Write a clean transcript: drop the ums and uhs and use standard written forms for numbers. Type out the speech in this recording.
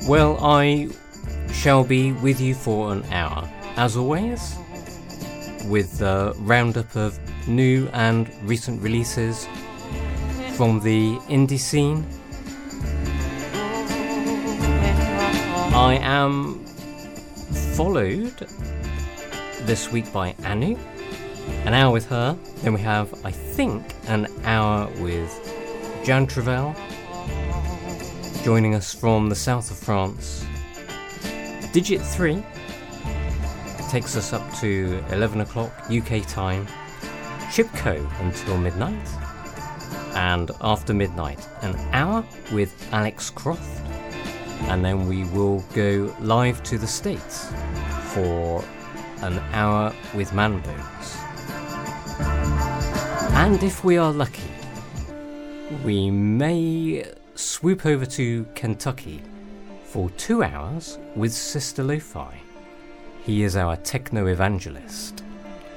Well, I shall be with you for an hour, as always, with a roundup of new and recent releases from the indie scene. I am followed this week by Anu, an hour with her. Then we have, I think, an hour with Jan Travell, joining us from the south of France. Digit 3 takes us up to 11 o'clock UK time. Chipco until midnight. And after midnight, an hour with Alex Croft. And then we will go live to the States for an hour with Manbones. And if we are lucky, we may swoop over to Kentucky for 2 hours with Sister Lo-Fi. He is our techno evangelist.